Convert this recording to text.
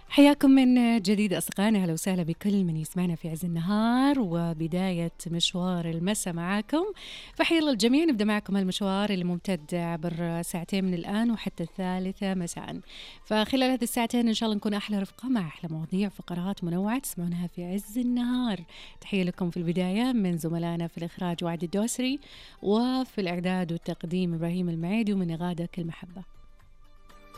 حياكم من جديد أصدقائنا، أهلا وسهلا بكل من يسمعنا في عز النهار وبداية مشوار المساء معاكم. فحيا الله الجميع، نبدأ معكم المشوار اللي ممتد عبر ساعتين من الآن وحتى 3 مساء. فخلال هذه الساعتين إن شاء الله نكون أحلى رفقة مع أحلى مواضيع، فقرات منوعة تسمعونها في عز النهار. تحية لكم في البداية من زملائنا في الإخراج وعد الدوسري، وفي الإعداد والتقديم إبراهيم المعيدي، ومن غادة كل محبة.